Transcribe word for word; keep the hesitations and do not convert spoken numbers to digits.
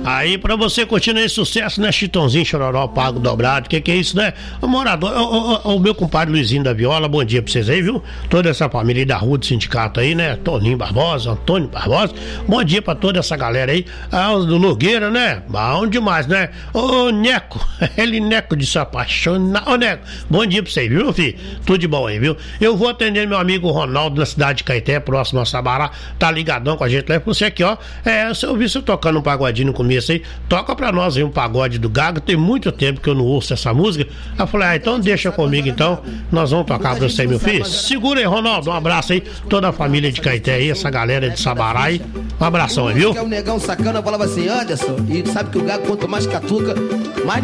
Aí pra você continuar esse sucesso, né? Chitãozinho, Chororó, Pago Dobrado, que que é isso, né? O morador, o, o, o meu compadre Luizinho da Viola, bom dia pra vocês aí, viu? Toda essa família aí da rua do sindicato aí, né? Toninho Barbosa, Antônio Barbosa, bom dia pra toda essa galera aí. Ah, o do Nogueira, né? Bom demais, né? Ô, Neco, ele Neco de se apaixonar. Ô, Neco, bom dia pra você, viu, filho? Tudo de bom aí, viu? Eu vou atender meu amigo Ronaldo na cidade de Caeté, próximo a Sabará, tá ligadão com a gente lá. Você aqui, ó, é, se eu vi você tocando um pagodinho no começo aí, toca pra nós aí um pagode do Gaga. Tem muito tempo que eu não ouço essa música. Eu falei, ah, então deixa comigo então, nós vamos tocar pra você, meu filho. Segura aí, Ronaldo, um abraço aí, toda a família de Caeté aí, essa galera de Sabará aí, um abração aí, viu? Que é um negão sacana, falava assim, Anderson, e sabe que o Gaga quanto mais catuca, mais